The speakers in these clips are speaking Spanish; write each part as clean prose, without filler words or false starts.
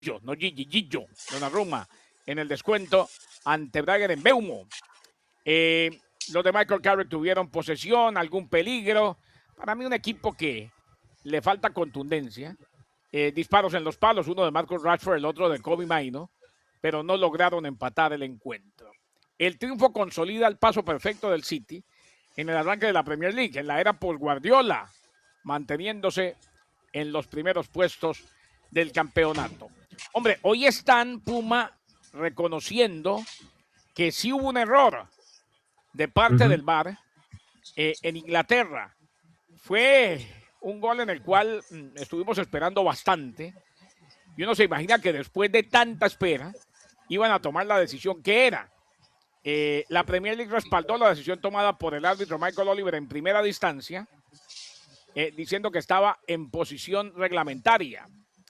no Gigi, Gillo, Donnarumma, en el descuento ante Brian Mbeumo. Los de Michael Carrick tuvieron posesión, algún peligro. Para mí un equipo que le falta contundencia. Disparos en los palos, uno de Marcus Rashford, el otro de Kobe Maino, pero no lograron empatar el encuentro. El triunfo consolida el paso perfecto del City en el arranque de la Premier League, en la era post-Guardiola, manteniéndose en los primeros puestos del campeonato. Hombre, hoy están, Puma, reconociendo que sí hubo un error de parte del VAR en Inglaterra. Fue un gol en el cual estuvimos esperando bastante. Y uno se imagina que después de tanta espera iban a tomar la decisión que era. La Premier League respaldó la decisión tomada por el árbitro Michael Oliver en primera distancia, diciendo que estaba en posición reglamentaria.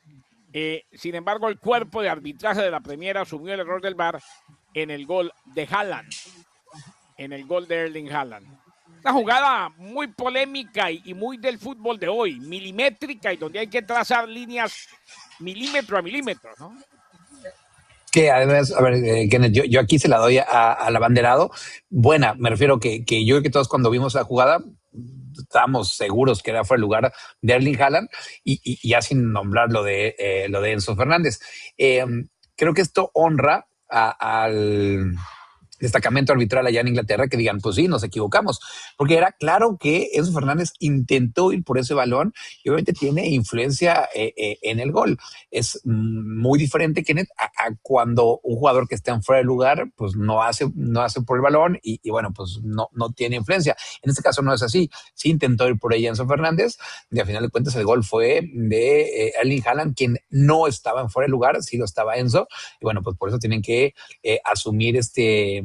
Sin embargo, el cuerpo de arbitraje de la Premier asumió el error del VAR en el gol de Haaland, en el gol de Erling Haaland. Una jugada muy polémica y muy del fútbol de hoy, milimétrica y donde hay que trazar líneas milímetro a milímetro, ¿no? Que además, a ver, Kenneth, yo aquí se la doy al abanderado. Buena, me refiero que yo creo que todos cuando vimos la jugada estábamos seguros que era fuera el lugar de Erling Haaland y ya sin nombrar lo de Enzo Fernández. Creo que esto honra al destacamento arbitral allá en Inglaterra, que digan, pues sí, nos equivocamos, porque era claro que Enzo Fernández intentó ir por ese balón y obviamente tiene influencia en el gol. Es muy diferente, Kenneth, a cuando un jugador que está en fuera de lugar, pues no hace por el balón y bueno, pues no tiene influencia. En este caso no es así. Sí intentó ir por ahí Enzo Fernández y al final de cuentas el gol fue de Erling Haaland, quien no estaba en fuera de lugar, sí lo estaba Enzo, y bueno, pues por eso tienen que asumir este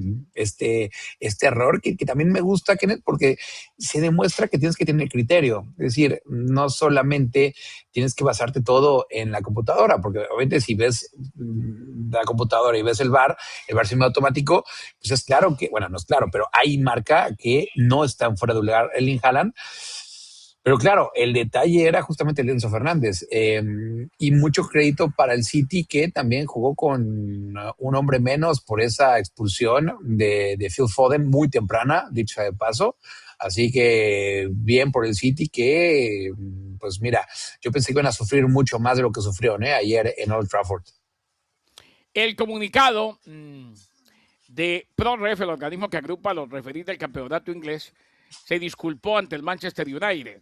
error que también me gusta, Kenneth, porque se demuestra que tienes que tener criterio. Es decir, no solamente tienes que basarte todo en la computadora, porque obviamente si ves la computadora y ves el VAR semiautomático, pues es claro que, bueno, no es claro, pero ahí marca que no está en fuera de lugar Erling Haaland. Pero claro, el detalle era justamente el de Enzo Fernández y mucho crédito para el City, que también jugó con un hombre menos por esa expulsión de Phil Foden muy temprana, dicho de paso. Así que bien por el City que, pues mira, yo pensé que iban a sufrir mucho más de lo que sufrieron ayer en Old Trafford. El comunicado de ProRef, el organismo que agrupa a los referidos del campeonato inglés, se disculpó ante el Manchester United.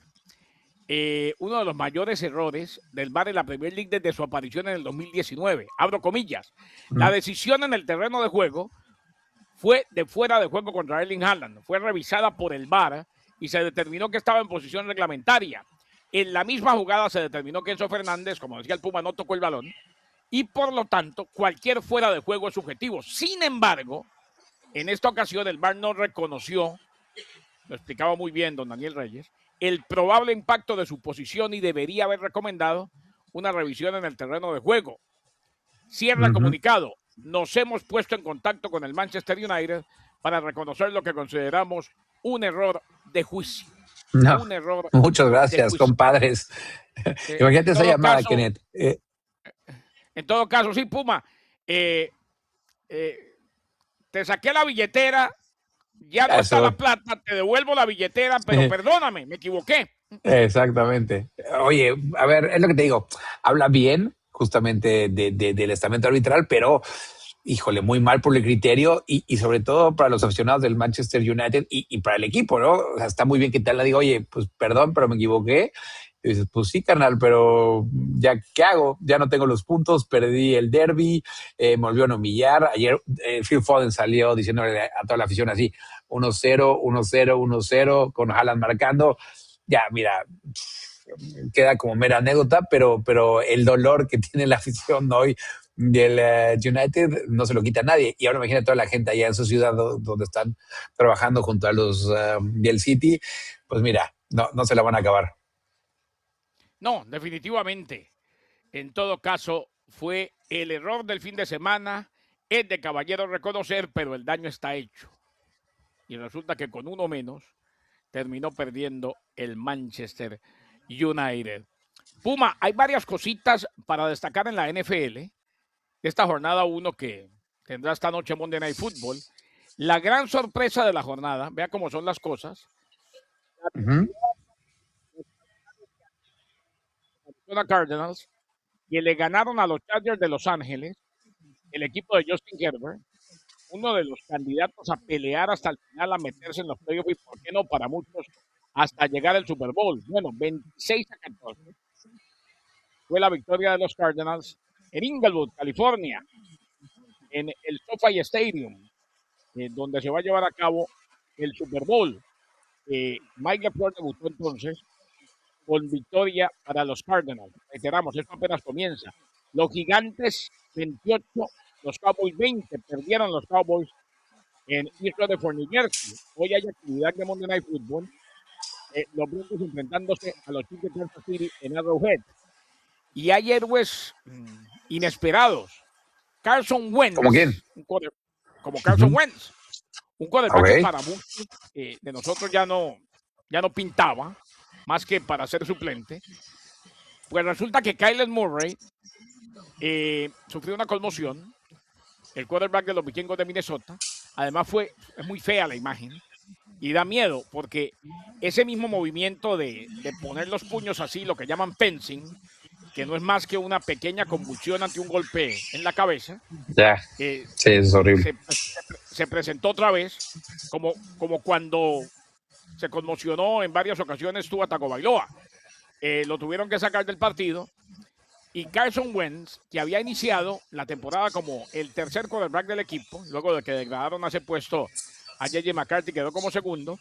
Uno de los mayores errores del VAR en la Premier League desde su aparición en el 2019. Abro comillas. La decisión en el terreno de juego fue de fuera de juego contra Erling Haaland. Fue revisada por el VAR y se determinó que estaba en posición reglamentaria. En la misma jugada se determinó que Enzo Fernández, como decía el Puma, no tocó el balón y por lo tanto cualquier fuera de juego es subjetivo. Sin embargo, en esta ocasión el VAR no reconoció, lo explicaba muy bien don Daniel Reyes, el probable impacto de su posición y debería haber recomendado una revisión en el terreno de juego. Cierra el comunicado. Nos hemos puesto en contacto con el Manchester United para reconocer lo que consideramos un error de juicio. No, un error. Muchas gracias, compadres. Imagínate esa llamada, caso, Kenneth. En todo caso, sí, Puma. Te saqué la billetera. Ya no está la plata, te devuelvo la billetera, pero perdóname, me equivoqué. Exactamente. Oye, a ver, es lo que te digo. Habla bien justamente del estamento arbitral, pero híjole, muy mal por el criterio y sobre todo para los aficionados del Manchester United y para el equipo, ¿no? O sea, está muy bien que tal la diga, oye, pues perdón, pero me equivoqué. Y dices, pues sí, carnal, pero ya, ¿qué hago? Ya no tengo los puntos, perdí el derby, me volvieron a humillar. Ayer Phil Foden salió diciéndole a toda la afición así, 1-0, 1-0, 1-0, con Haaland marcando. Ya, mira, queda como mera anécdota, pero el dolor que tiene la afición hoy del United no se lo quita a nadie. Y ahora imagina toda la gente allá en su ciudad donde están trabajando junto a los del City, pues mira, no se la van a acabar. No, definitivamente. En todo caso, fue el error del fin de semana. Es de caballero reconocer, pero el daño está hecho. Y resulta que con uno menos terminó perdiendo el Manchester United. Puma, hay varias cositas para destacar en la NFL. de esta jornada 1 que tendrá esta noche Monday Night Football. La gran sorpresa de la jornada, vea cómo son las cosas. Los Cardinals, que le ganaron a los Chargers de Los Ángeles, el equipo de Justin Herbert, uno de los candidatos a pelear hasta el final, a meterse en los playoffs y, por qué no, para muchos, hasta llegar al Super Bowl. Bueno, 26-14 fue la victoria de los Cardinals en Inglewood, California, en el SoFi Stadium, donde se va a llevar a cabo el Super Bowl. Mike LaFleur debutó entonces con victoria para los Cardinals. Reiteramos, esto apenas comienza. Los Gigantes 28, los Cowboys 20. Perdieron los Cowboys en East Rutherford, New Jersey. Hoy hay actividad de Monday Night Football. Los Broncos enfrentándose a los Chiefs de Kansas City en Arrowhead. Y hay héroes inesperados. Carson Wentz. ¿Cómo quién? Como Carson Wentz. Un quarterback que para muchos de nosotros ya no pintaba, más que para ser suplente. Pues resulta que Kyler Murray sufrió una conmoción. El quarterback de los Vikingos de Minnesota. Además es muy fea la imagen y da miedo porque ese mismo movimiento de poner los puños así, lo que llaman fencing, que no es más que una pequeña convulsión ante un golpe en la cabeza. Sí, es horrible. Se presentó otra vez como cuando se conmocionó en varias ocasiones Tua Tagovailoa. Lo tuvieron que sacar del partido. Y Carson Wentz, que había iniciado la temporada como el tercer quarterback del equipo, luego de que degradaron a ese puesto a J.J. McCarthy, quedó como segundo,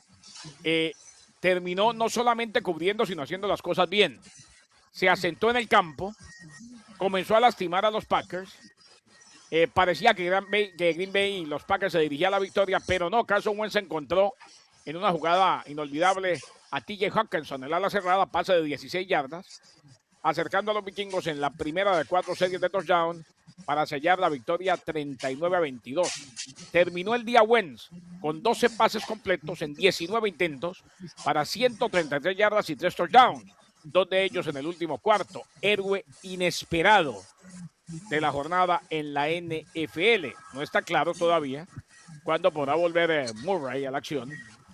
terminó no solamente cubriendo, sino haciendo las cosas bien. Se asentó en el campo, comenzó a lastimar a los Packers. Parecía que Green Bay y los Packers se dirigían a la victoria, pero no, Carson Wentz se encontró en una jugada inolvidable a T.J. Hockenson, el ala cerrada, pase de 16 yardas, acercando a los vikingos en la primera de 4 series de touchdown para sellar la victoria 39-22. Terminó el día Wentz con 12 pases completos en 19 intentos para 133 yardas y 3 touchdowns, 2 de ellos en el último cuarto. Héroe inesperado de la jornada en la NFL. No está claro todavía cuándo podrá volver Murray a la acción,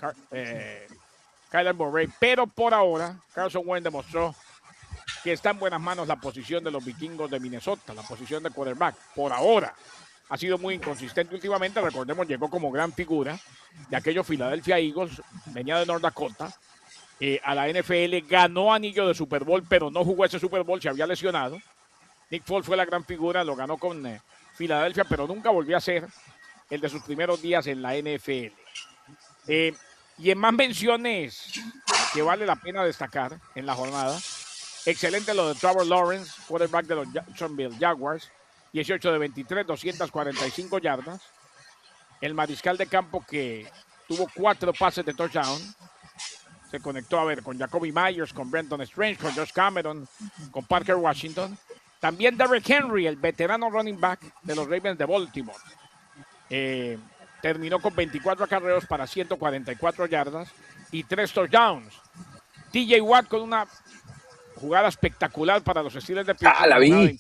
Kyler Murray, pero por ahora Carson Wentz demostró que está en buenas manos la posición de los Vikingos de Minnesota, la posición de quarterback. Por ahora ha sido muy inconsistente últimamente. Recordemos, llegó como gran figura de aquellos Philadelphia Eagles, venía de North Dakota, a la NFL, ganó anillo de Super Bowl, pero no jugó ese Super Bowl, se había lesionado. Nick Foles fue la gran figura, lo ganó con Filadelfia, pero nunca volvió a ser el de sus primeros días en la NFL. Y en más menciones que vale la pena destacar en la jornada, excelente lo de Trevor Lawrence, quarterback de los Jacksonville Jaguars, 18 de 23, 245 yardas. El mariscal de campo que tuvo 4 pases de touchdown. Se conectó con Jacoby Myers, con Brenton Strange, con Josh Cameron, con Parker Washington. También Derrick Henry, el veterano running back de los Ravens de Baltimore. Terminó con 24 acarreos para 144 yardas y 3 touchdowns. TJ Watt con una jugada espectacular para los Steelers de Pittsburgh. La vi.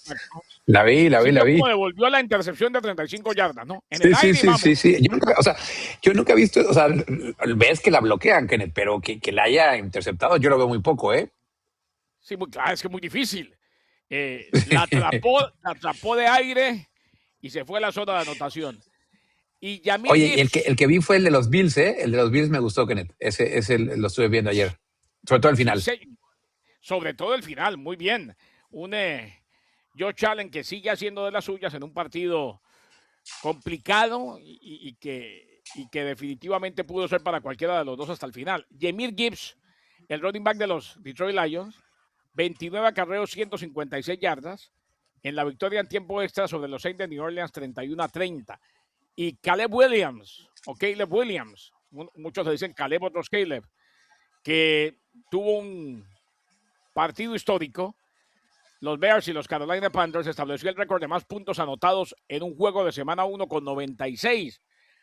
Como devolvió la intercepción de 35 yardas, ¿no? En el aire, sí. Yo nunca he visto, ves que la bloquean, Kenneth, pero que la haya interceptado, yo lo veo muy poco, ¿eh? Sí, es que es muy difícil. La atrapó de aire y se fue a la zona de anotación. Y Jamil Oye, el que vi fue el de los Bills, ¿eh? El de los Bills me gustó, Kenneth. Ese lo estuve viendo ayer. Sobre todo el final. Sí, sobre todo el final, muy bien. Un Josh Allen que sigue haciendo de las suyas en un partido complicado y que definitivamente pudo ser para cualquiera de los dos hasta el final. Jahmyr Gibbs, el running back de los Detroit Lions, 29 acarreos, 156 yardas, en la victoria en tiempo extra sobre los Saints de New Orleans, 31-30. Y Caleb Williams, muchos le dicen Caleb, otros Caleb, que tuvo un partido histórico. Los Bears y los Carolina Panthers estableció el récord de más puntos anotados en un juego de semana 1 con 96.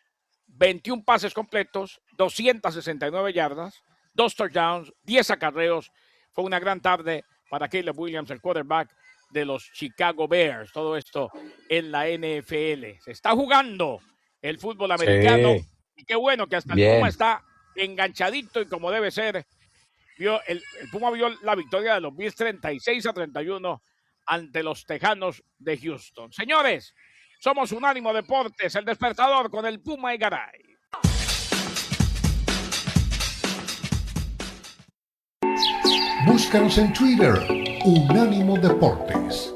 21 pases completos, 269 yardas, 2 touchdowns, 10 acarreos. Fue una gran tarde para Caleb Williams, el quarterback de los Chicago Bears. Todo esto en la NFL. Se está jugando el fútbol americano. Sí. Y qué bueno que hasta el Bien. Puma está enganchadito y como debe ser. El Puma vio la victoria de los Bills 36-31 ante los Tejanos de Houston. Señores, somos Unánimo Deportes, el despertador con el Puma y Garay. Búscanos en Twitter, Unánimo Deportes.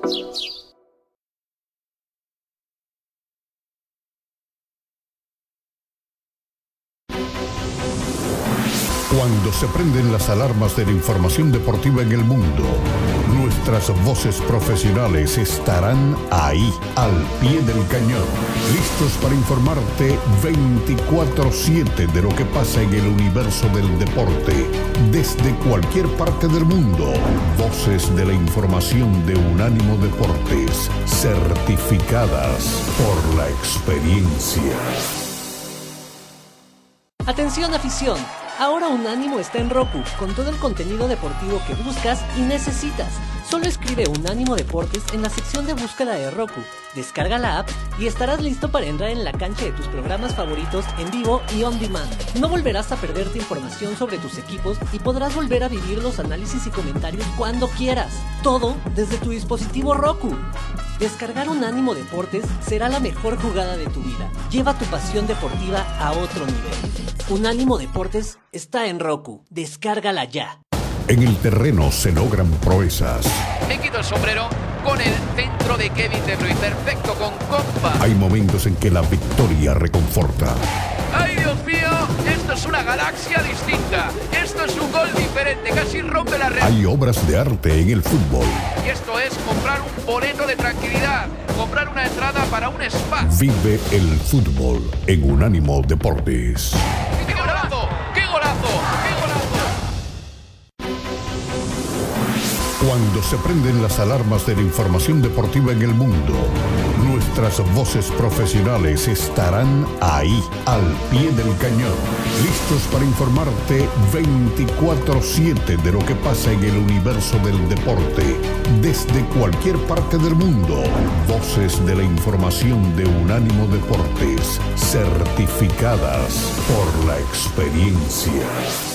Cuando se prenden las alarmas de la información deportiva en el mundo, nuestras voces profesionales estarán ahí, al pie del cañón, listos para informarte 24/7 de lo que pasa en el universo del deporte, desde cualquier parte del mundo. Voces de la información de Unánimo Deportes, certificadas por la experiencia. Atención afición, ahora Unánimo está en Roku, con todo el contenido deportivo que buscas y necesitas. Solo escribe Unánimo Deportes en la sección de búsqueda de Roku, descarga la app y estarás listo para entrar en la cancha de tus programas favoritos en vivo y on demand. No volverás a perderte información sobre tus equipos y podrás volver a vivir los análisis y comentarios cuando quieras. Todo desde tu dispositivo Roku. Descargar Unánimo Deportes será la mejor jugada de tu vida. Lleva tu pasión deportiva a otro nivel. Unánimo Deportes está en Roku. Descárgala ya. En el terreno se logran proezas. Me quito el sombrero con el centro de Kevin De Bruyne. Perfecto, con compa. Hay momentos en que la victoria reconforta. ¡Ay, Dios mío! Esto es una galaxia distinta. Esto es un gol diferente. Casi rompe la red. Hay obras de arte en el fútbol. Y esto es comprar un boleto de tranquilidad. Comprar una entrada para un spa. Vive el fútbol en Unánimo Deportes. ¡Qué golazo! ¡Qué golazo! ¡Qué golazo! Cuando se prenden las alarmas de la información deportiva en el mundo, nuestras voces profesionales estarán ahí, al pie del cañón, listos para informarte 24/7 de lo que pasa en el universo del deporte, desde cualquier parte del mundo. Voces de la información de Unánimo Deportes, certificadas por la experiencia.